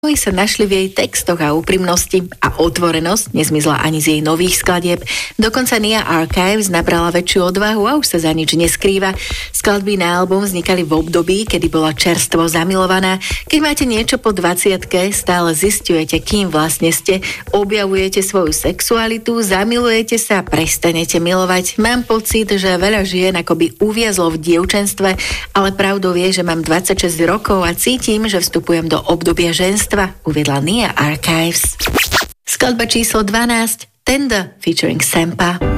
sa našli v jej textoch a úprimnosti a otvorenosť nezmizla ani z jej nových skladieb. Dokonca Nia Archives nabrala väčšiu odvahu a už sa za nič neskrýva. Skladby na album vznikali v období, kedy bola čerstvo zamilovaná. Keď máte niečo po 20-ke, stále zisťujete, kým vlastne ste, objavujete svoju sexualitu, zamilujete sa a prestanete milovať. Mám pocit, že veľa žien akoby uviazlo v dievčenstve, ale pravdou je, že mám 26 rokov a cítim, že vstupujem do obdobia ženstva, uviedla Nia Archives. Skladba číslo 12, Tender featuring Sampa.